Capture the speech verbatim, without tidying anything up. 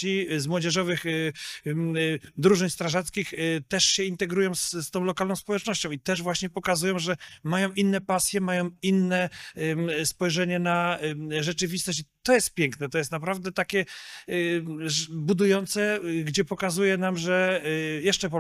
dzieci z młodzieżowych y, y, drużyn strażackich y, też się integrują z, z tą lokalną społecznością i też właśnie pokazują, że mają inne pasje, mają inne y, spojrzenie na y, rzeczywistość. I to jest piękne, to jest naprawdę takie y, budujące, y, gdzie pokazuje nam, że y, jeszcze